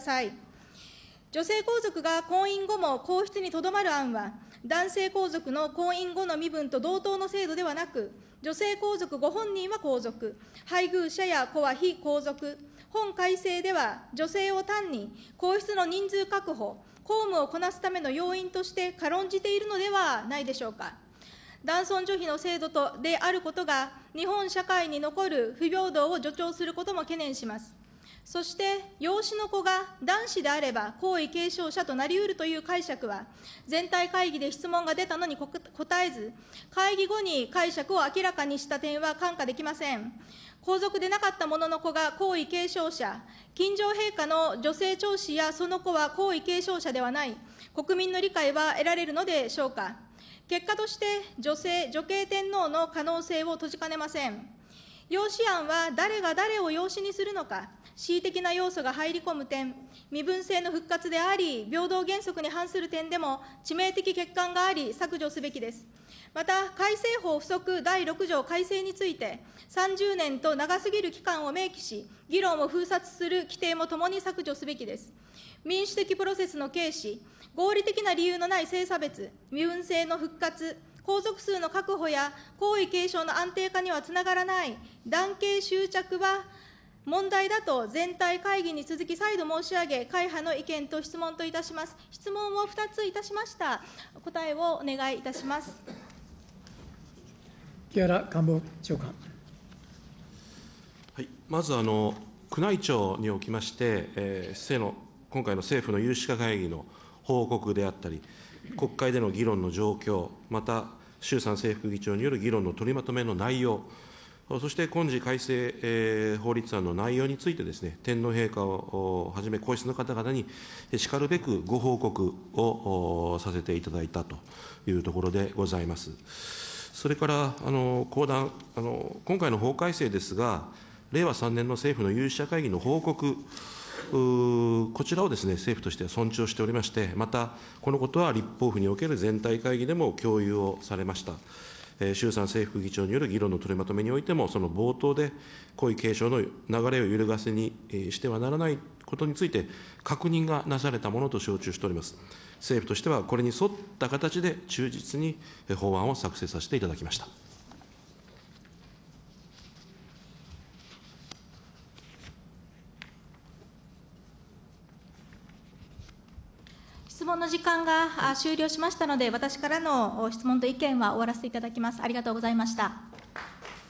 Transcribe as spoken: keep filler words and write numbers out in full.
ださい。女性皇族が婚姻後も皇室にとどまる案は、男性皇族の婚姻後の身分と同等の制度ではなく、女性皇族ご本人は皇族、配偶者や子は非皇族、本改正では女性を単に皇室の人数確保、公務をこなすための要因として軽んじているのではないでしょうか。男尊女卑の制度とであることが、日本社会に残る不平等を助長することも懸念します。そして、養子の子が男子であれば皇位継承者となりうるという解釈は、全体会議で質問が出たのに答えず、会議後に解釈を明らかにした点は看過できません。皇族でなかった者の子が皇位継承者、近上陛下の女性長子やその子は皇位継承者ではない、国民の理解は得られるのでしょうか。結果として、女性、女系天皇の可能性を閉じかねません。養子案は誰が誰を養子にするのか、恣意的な要素が入り込む点、身分制の復活であり、平等原則に反する点でも致命的欠陥があり、削除すべきです。また、改正法附則だいろく条改正について、さんじゅうねんと長すぎる期間を明記し、議論を封殺する規定もともに削除すべきです。民主的プロセスの軽視、合理的な理由のない性差別、身分制の復活、皇族数の確保や皇位継承の安定化にはつながらない男系執着は問題だと全体会議に続き再度申し上げ、会派の意見と質問といたします。質問をふたついたしました。答えをお願いいたします。 木原官房長官。 はい、まずあの、宮内庁におきまして、えー、の今回の政府の有識者会議の報告であったり、国会での議論の状況、また衆参政副議長による議論の取りまとめの内容、そして今次改正、えー、法律案の内容についてですね、天皇陛下をはじめ皇室の方々にしかるべくご報告をさせていただいたというところでございます。それから、あの講談あの、今回の法改正ですが、れいわさんねんの政府の有識者会議の報告、こちらをですね、政府としては尊重しておりまして、また、このことは立法府における全体会議でも共有をされました。衆参政副議長による議論の取りまとめにおいても、その冒頭で、皇位継承の流れを揺るがせにしてはならないことについて、確認がなされたものと承知しております。政府としては、これに沿った形で忠実に法案を作成させていただきました。 質問の時間が終了しましたので、私からの質問と意見は終わらせていただきます。ありがとうございました。